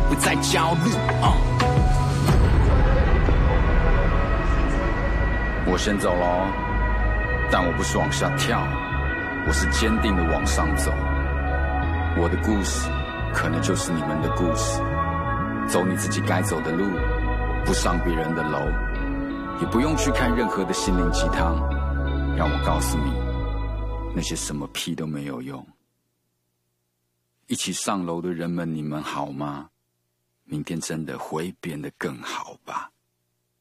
不再焦虑。我先走咯，但我不是往下跳，我是坚定的往上走。我的故事可能就是你们的故事，走你自己该走的路，不上别人的楼，也不用去看任何的心灵鸡汤。让我告诉你，那些什么屁都没有用。一起上楼的人们，你们好吗？明天真的会变得更好吧。